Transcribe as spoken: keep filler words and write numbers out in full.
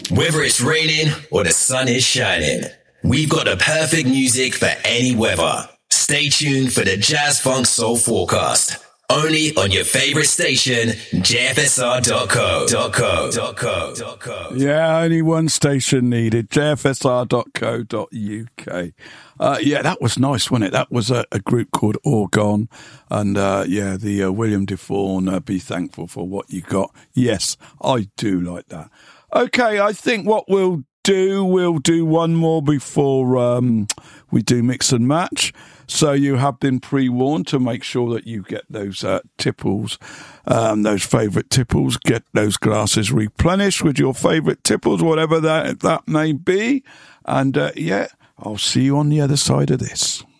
Whether it's raining or the sun is shining, we've got the perfect music for any weather. Stay tuned for the Jazz Funk Soul Forecast. Only on your favorite station, J F S R dot co. Yeah, only one station needed, J F S R dot co dot U K. Uh, yeah, that was nice, wasn't it? That was a, a group called Orgon. And, uh, yeah, the uh, William DeFawn, uh, Be Thankful for What You Got. Yes, I do like that. Okay, I think what we'll do, we'll do one more before um, we do mix and match. So you have been pre-warned to make sure that you get those uh, tipples, um, those favourite tipples, get those glasses replenished with your favourite tipples, whatever that, that may be. And, uh, yeah, I'll see you on the other side of this.